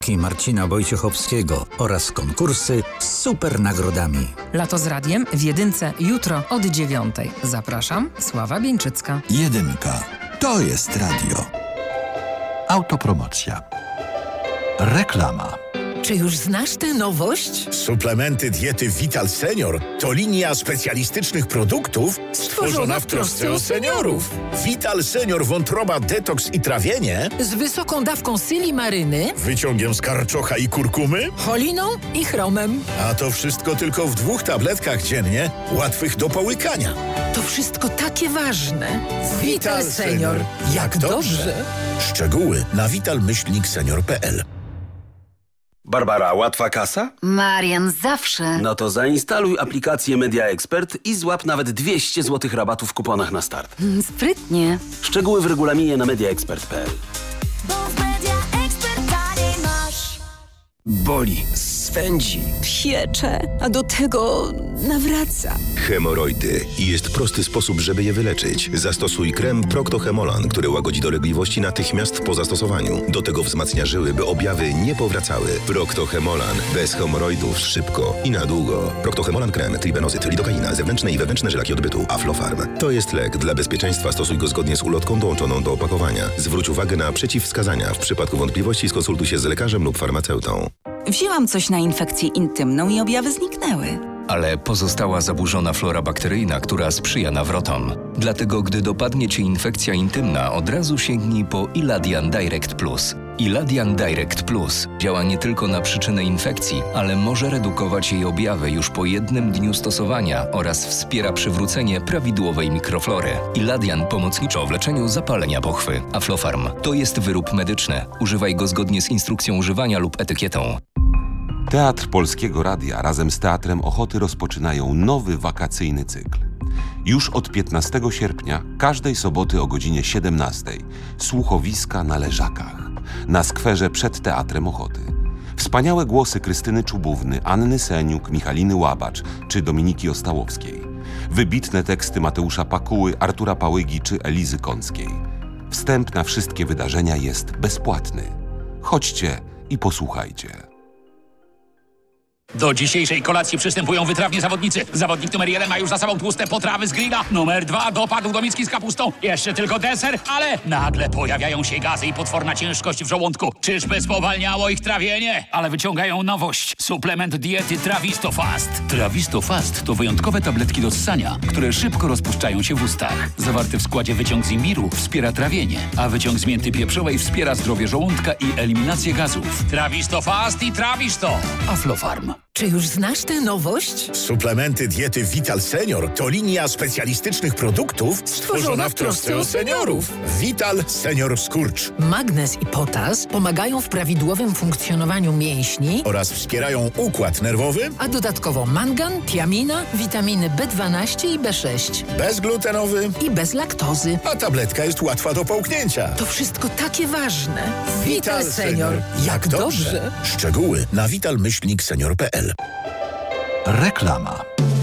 Marcina Wojciechowskiego oraz konkursy z super nagrodami. Lato z radiem w Jedynce jutro od 9:00. Zapraszam, Sława Bieńczycka. Jedynka. To jest radio. Autopromocja. Reklama. Czy już znasz tę nowość? Suplementy diety Vital Senior to linia specjalistycznych produktów stworzona w trosce o seniorów. Vital Senior wątroba detoks i trawienie Z wysoką dawką silimaryny, wyciągiem z karczocha i kurkumy, choliną i chromem. a to wszystko tylko w 2 tabletkach dziennie, łatwych do połykania. To wszystko takie ważne. Vital Senior. Jak dobrze. Szczegóły na vital-senior.pl. Barbara, łatwa kasa? Marian, zawsze. No to zainstaluj aplikację Media Expert i złap nawet 200 zł rabatu w kuponach na start. Sprytnie. Szczegóły w regulaminie na mediaexpert.pl. Boli, swędzi, piecze, a do tego nawraca. Hemoroidy. I jest prosty sposób, żeby je wyleczyć. Zastosuj krem Procto-Hemolan, który łagodzi dolegliwości natychmiast po zastosowaniu. Do tego wzmacnia żyły, by objawy nie powracały. Procto-Hemolan. Bez hemoroidów szybko i na długo. Procto-Hemolan krem, tribenozyt, lidokaina, zewnętrzne i wewnętrzne żylaki odbytu, Aflofarm. To jest lek. Dla bezpieczeństwa stosuj go zgodnie z ulotką dołączoną do opakowania. Zwróć uwagę na przeciwwskazania. W przypadku wątpliwości skonsultuj się z lekarzem lub farmaceutą. Wzięłam coś na infekcję intymną i objawy zniknęły. ale pozostała zaburzona flora bakteryjna, która sprzyja nawrotom. Dlatego, gdy dopadnie Cię infekcja intymna, od razu sięgnij po Iladian Direct Plus. Iladian Direct Plus działa nie tylko na przyczynę infekcji, ale może redukować jej objawy już po jednym dniu stosowania oraz wspiera przywrócenie prawidłowej mikroflory. Iladian pomocniczo w leczeniu zapalenia pochwy. Aflofarm to jest wyrób medyczny. Używaj go zgodnie z instrukcją używania lub etykietą. Teatr Polskiego Radia razem z Teatrem Ochoty rozpoczynają nowy wakacyjny cykl. Już od 15 sierpnia, każdej soboty o godzinie 17:00 słuchowiska na Leżakach, na skwerze przed Teatrem Ochoty. Wspaniałe głosy Krystyny Czubówny, Anny Seniuk, Michaliny Łabacz czy Dominiki Ostałowskiej. Wybitne teksty Mateusza Pakuły, Artura Pałygi czy Elizy Kąckiej. Wstęp na wszystkie wydarzenia jest bezpłatny. Chodźcie i posłuchajcie. Do dzisiejszej kolacji przystępują wytrawni zawodnicy. Zawodnik numer 1 ma już za sobą tłuste potrawy z grilla. Numer 2 dopadł do miski z kapustą. Jeszcze tylko deser, ale nagle pojawiają się gazy i potworna ciężkość w żołądku. Czyżby spowalniało ich trawienie? Ale wyciągają nowość. Suplement diety Trawisto Fast. Trawisto Fast to wyjątkowe tabletki do ssania, które szybko rozpuszczają się w ustach. Zawarty w składzie wyciąg z imbiru wspiera trawienie, a wyciąg z mięty pieprzowej wspiera zdrowie żołądka i eliminację gazów. Trawisto Fast i Trawisto. Aflofarm. Czy już znasz tę nowość? Suplementy diety Vital Senior to linia specjalistycznych produktów stworzona w trosce o seniorów. Vital Senior Skurcz. Magnez i potas pomagają w prawidłowym funkcjonowaniu mięśni oraz wspierają układ nerwowy, a dodatkowo mangan, tiamina, witaminy B12 i B6. bezglutenowy i bez laktozy. A tabletka jest łatwa do połknięcia. To wszystko takie ważne. Vital Senior. Jak dobrze. Szczegóły na vital-senior.pl. Reklama.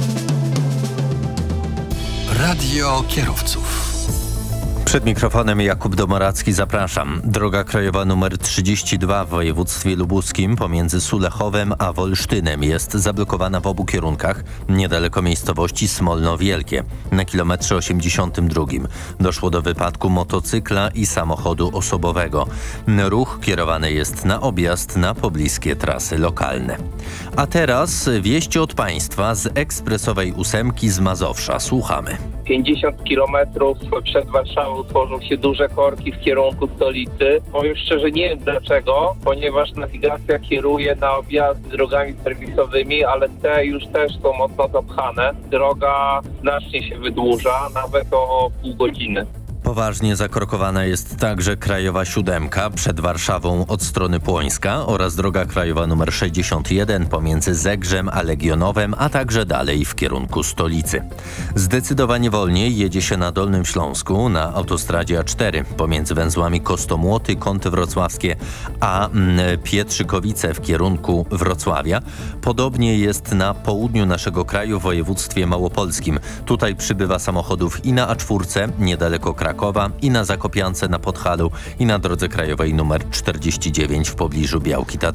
Radio kierowców. Przed mikrofonem Jakub Domoracki, zapraszam. Droga krajowa nr 32 w województwie lubuskim pomiędzy Sulechowem a Wolsztynem jest zablokowana w obu kierunkach niedaleko miejscowości Smolno Wielkie. Na kilometrze 82 doszło do wypadku motocykla i samochodu osobowego. Ruch kierowany jest na objazd na pobliskie trasy lokalne. A teraz wieści od państwa z ekspresowej 8 z Mazowsza. Słuchamy. 50 kilometrów przed Warszawą tworzą się duże korki w kierunku stolicy. Powiem szczerze, nie wiem dlaczego, ponieważ nawigacja kieruje na objazdy drogami serwisowymi, ale te już też są mocno zapchane. Droga znacznie się wydłuża, nawet o pół godziny. Poważnie zakrokowana jest także krajowa 7 przed Warszawą od strony Płońska oraz droga krajowa nr 61 pomiędzy Zegrzem a Legionowem, a także dalej w kierunku stolicy. Zdecydowanie wolniej jedzie się na Dolnym Śląsku na autostradzie A4 pomiędzy węzłami Kostomłoty, Kąty Wrocławskie a Pietrzykowice w kierunku Wrocławia. Podobnie jest na południu naszego kraju w województwie małopolskim. Tutaj przybywa samochodów i na A4 niedaleko Krakowa, i na Zakopiance na Podhalu, i na drodze krajowej nr 49 w pobliżu Białki Tatrzanej.